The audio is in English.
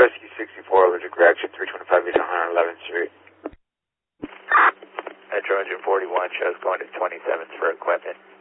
Rescue 64, allergic reaction, 325 East 111th Street. Metro Engine 41 shows going to 27th for equipment.